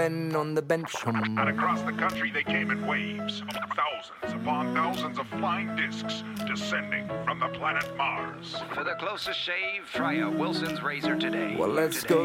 men on the bench. And across the country they came in waves, thousands upon thousands of flying discs descending from the planet Mars. For the closest shave, try a Wilson's razor today. Well, let's go.